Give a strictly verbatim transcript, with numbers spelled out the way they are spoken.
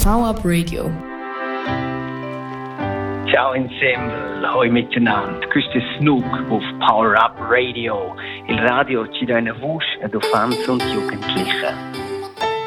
Power Up Radio. Ciao Ensemble, hoi miteinander. Questo è Snook auf Power Up Radio. Il radio ci dà una voce ad Fans und Jugendliche.